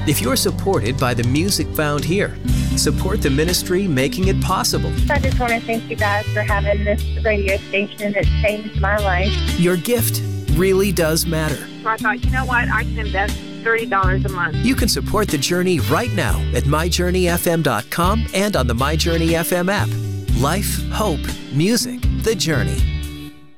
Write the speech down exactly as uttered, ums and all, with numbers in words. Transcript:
If you're supported by the music found here, support the ministry making it possible. I just want to thank you guys for having this radio station that changed my life. Your gift really does matter. So I thought, you know what, I can invest thirty dollars a month. You can support The Journey right now at my journey f m dot com and on the My Journey F M app. Life, hope, music, The Journey.